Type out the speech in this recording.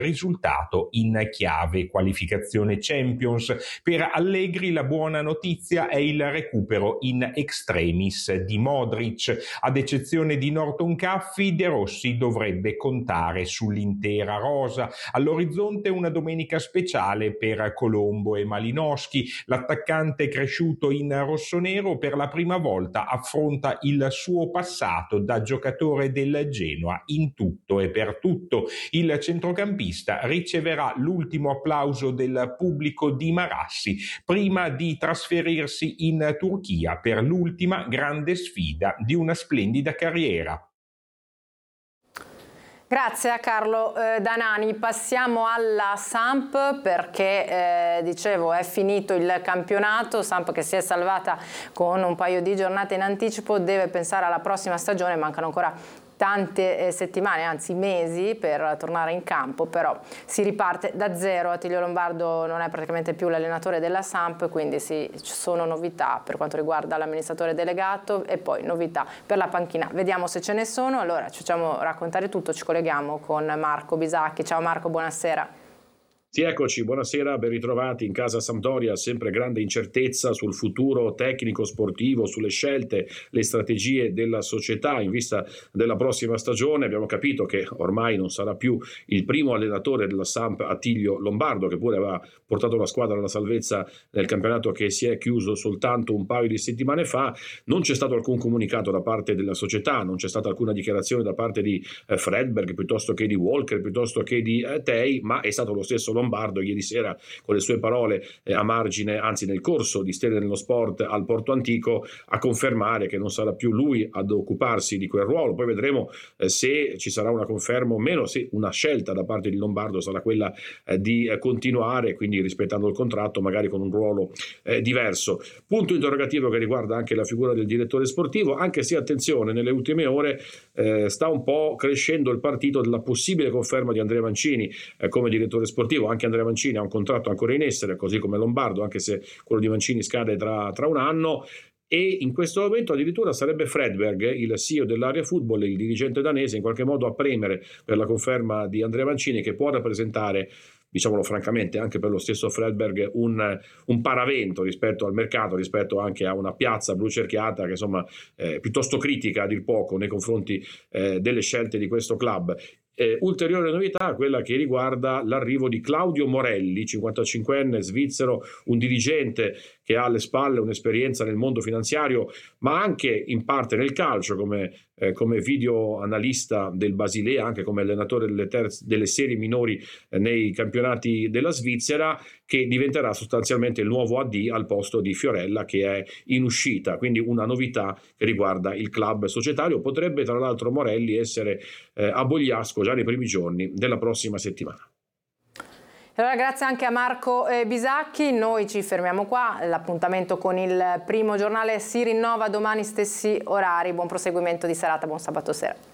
risultato in chiave qualificazione Champions. Per Allegri la buona notizia è il recupero in extremis di Modric. Ad eccezione di Norton Caffi, De Rossi dovrebbe contare sull'intera rosa. All'orizzonte una domenica speciale per Colombo e Malinowski. L'attaccante cresciuto in rossonero per la prima volta affronta il suo passato da giocatore del Genoa in tutto e per tutto. Il centrocampista riceverà l'ultimo applauso del pubblico di Marassi prima di trasferirsi in Turchia per l'ultima grande sfida di una splendida carriera. Grazie a Carlo Danani. Passiamo alla Samp perché dicevo è finito il campionato. Samp che si è salvata con un paio di giornate in anticipo deve pensare alla prossima stagione, mancano ancora tante settimane, anzi mesi per tornare in campo, però si riparte da zero. Attilio Lombardo non è praticamente più l'allenatore della Samp, quindi ci sono novità per quanto riguarda l'amministratore delegato e poi novità per la panchina. Vediamo se ce ne sono. Allora ci facciamo raccontare tutto, ci colleghiamo con Marco Bisacchi. Ciao Marco, buonasera. Sì, eccoci, buonasera, ben ritrovati in casa Sampdoria, sempre grande incertezza sul futuro tecnico sportivo, sulle scelte, le strategie della società in vista della prossima stagione. Abbiamo capito che ormai non sarà più il primo allenatore della Samp Attilio Lombardo, che pure aveva portato la squadra alla salvezza nel campionato che si è chiuso soltanto un paio di settimane fa. Non c'è stato alcun comunicato da parte della società, non c'è stata alcuna dichiarazione da parte di Fredberg, piuttosto che di Walker, piuttosto che di Tei, ma è stato lo stesso Lombardo ieri sera con le sue parole a margine, anzi nel corso di Stelle nello Sport al Porto Antico, a confermare che non sarà più lui ad occuparsi di quel ruolo. Poi vedremo se ci sarà una conferma o meno, se una scelta da parte di Lombardo sarà quella di continuare, quindi rispettando il contratto, magari con un ruolo diverso. Punto interrogativo che riguarda anche la figura del direttore sportivo, anche se, attenzione, nelle ultime ore sta un po' crescendo il partito della possibile conferma di Andrea Mancini come direttore sportivo. Anche Andrea Mancini ha un contratto ancora in essere, così come Lombardo, anche se quello di Mancini scade tra un anno. E in questo momento addirittura sarebbe Fredberg, il CEO dell'Area Football, il dirigente danese, in qualche modo a premere per la conferma di Andrea Mancini, che può rappresentare, diciamolo francamente, anche per lo stesso Fredberg un paravento rispetto al mercato, rispetto anche a una piazza blu cerchiata che insomma piuttosto critica a dir poco nei confronti delle scelte di questo club. Ulteriore novità, quella che riguarda l'arrivo di Claudio Morelli, 55enne svizzero, un dirigente che ha alle spalle un'esperienza nel mondo finanziario, ma anche in parte nel calcio, come video analista del Basilea, anche come allenatore delle serie minori nei campionati della Svizzera, che diventerà sostanzialmente il nuovo AD al posto di Fiorella, che è in uscita. Quindi una novità che riguarda il club societario. Potrebbe tra l'altro Morelli essere a Bogliasco già nei primi giorni della prossima settimana. Allora, grazie anche a Marco Bisacchi. Noi ci fermiamo qua. L'appuntamento con il Primo Giornale si rinnova domani stessi orari. Buon proseguimento di serata, buon sabato sera.